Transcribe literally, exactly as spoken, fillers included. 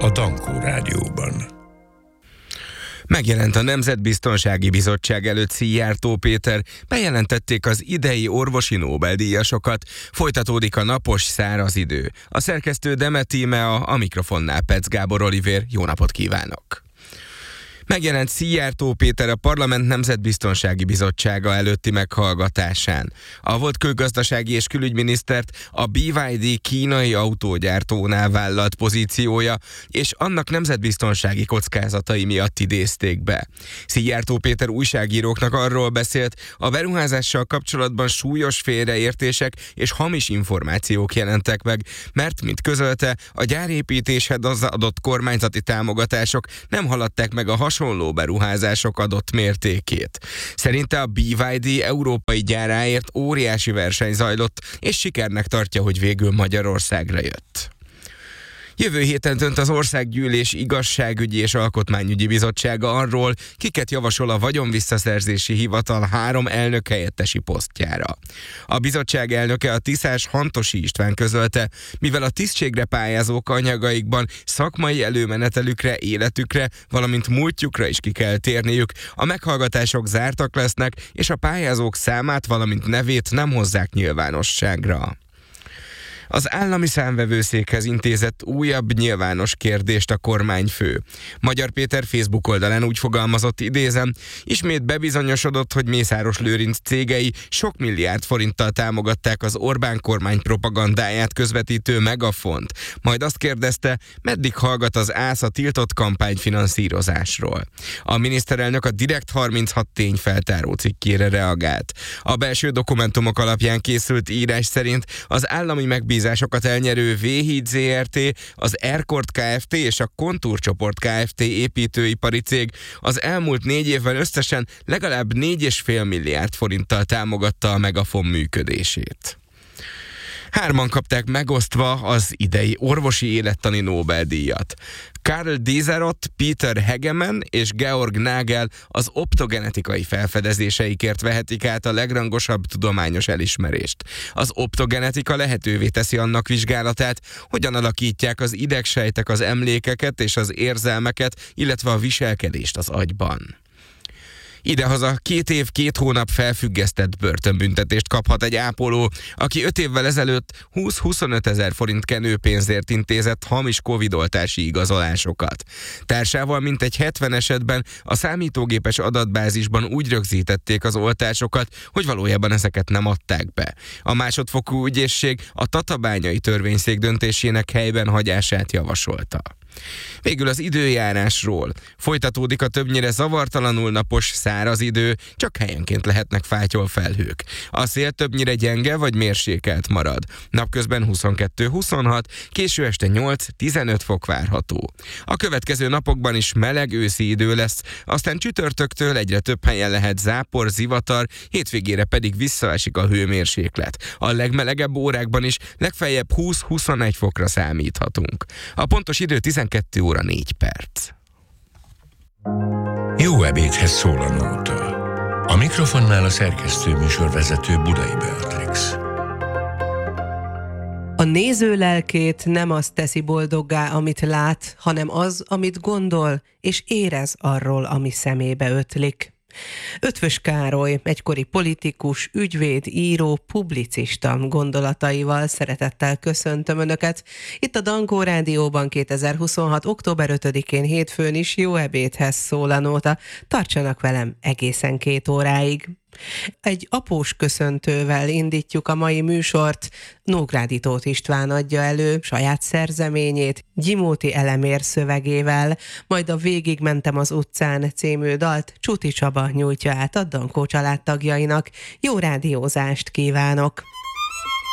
a Dankó Rádióban. Megjelent a Nemzetbiztonsági Bizottság előtt Szijjártó Péter, bejelentették az idei orvosi Nobel-díjasokat, folytatódik a napos, száraz idő. A szerkesztő Demet Tímea, a mikrofonnál Petsz Gábor Olivér, jó napot kívánok! Megjelent Szijjártó Péter a Parlament Nemzetbiztonsági Bizottsága előtti meghallgatásán. A volt külgazdasági és külügyminisztert a bé vé dé kínai autógyártónál vállalt pozíciója és annak nemzetbiztonsági kockázatai miatt idézték be. Szijjártó Péter újságíróknak arról beszélt, a beruházással kapcsolatban súlyos félreértések és hamis információk jelentek meg, mert, mint közölte, a gyárépítéshez adott kormányzati támogatások nem haladták meg a hasonló beruházások adott mértékét. Szerinte a bé vé dé európai gyáráért óriási verseny zajlott, és sikernek tartja, hogy végül Magyarországra jött. Jövő héten dönt az Országgyűlés Igazságügyi és Alkotmányügyi Bizottsága arról, kiket javasol a Vagyonvisszaszerzési Hivatal három elnök helyettesi posztjára. A bizottság elnöke, a tiszás Hantosi István közölte, mivel a tisztségre pályázók anyagaikban szakmai előmenetelükre, életükre, valamint múltjukra is ki kell térniük, a meghallgatások zártak lesznek, és a pályázók számát, valamint nevét nem hozzák nyilvánosságra. Az állami számvevőszékhez intézett újabb nyilvános kérdést a kormányfő. Magyar Péter Facebook oldalán úgy fogalmazott, idézem, ismét bebizonyosodott, hogy Mészáros Lőrinc cégei sok milliárd forinttal támogatták az Orbán kormány propagandáját közvetítő Megafont. Majd azt kérdezte, meddig hallgat az ÁSZ a tiltott kampányfinanszírozásról. A miniszterelnök a Direkt harminchat tényfeltáró cikkére reagált. A belső dokumentumok alapján készült írás szerint az állami megbízásokat elnyerő V-Híd zé er té, az Erkord Kft. És a Kontúr Csoport Kft. Építőipari cég az elmúlt négy évben összesen legalább négy egész öt milliárd forinttal támogatta a Megafon működését. Hárman kapták megosztva az idei orvosi élettani Nobel-díjat. Karl Deserot, Peter Hegemann és Georg Nagel az optogenetikai felfedezéseikért vehetik át a legrangosabb tudományos elismerést. Az optogenetika lehetővé teszi annak vizsgálatát, hogyan alakítják az idegsejtek az emlékeket és az érzelmeket, illetve a viselkedést az agyban. Idehaza két év, két hónap felfüggesztett börtönbüntetést kaphat egy ápoló, aki öt évvel ezelőtt húsz-huszonöt ezer forint kenőpénzért intézett hamis covidoltási igazolásokat. Társával mintegy hetven esetben a számítógépes adatbázisban úgy rögzítették az oltásokat, hogy valójában ezeket nem adták be. A másodfokú ügyészség a tatabányai törvényszék döntésének helyben hagyását javasolta. Végül az időjárásról. Folytatódik a többnyire zavartalanul napos, száraz idő, csak helyenként lehetnek fátyol felhők. A szél többnyire gyenge vagy mérsékelt marad. Napközben huszonkettő-huszonhat, késő este nyolc-tizenöt fok várható. A következő napokban is meleg őszi idő lesz, aztán csütörtöktől egyre több helyen lehet zápor, zivatar, hétvégére pedig visszaesik a hőmérséklet. A legmelegebb órákban is legfeljebb húsz-huszonegy fokra számíthatunk. A pontos idő tizenkettő óra négy perc. Jó ebédhez szól a nóta. A mikrofonnál a szerkesztő műsorvezető Budai Beatrix. A néző lelkét nem az teszi boldoggá, amit lát, hanem az, amit gondol és érez arról, ami szemébe ötlik. Eötvös Károly, egykori politikus, ügyvéd, író, publicista gondolataival szeretettel köszöntöm Önöket. Itt a Dankó Rádióban kétezer-huszonhat. október ötödikén hétfőn is jó ebédhez szól a nóta. Tartsanak velem egészen két óráig. Egy após köszöntővel indítjuk a mai műsort. Nógrádi Tóth István adja elő saját szerzeményét, Gyimóti Elemér szövegével, majd a Végigmentem az utcán című dalt Csuti Csaba nyújtja át a Dankó családtagjainak. Jó rádiózást kívánok!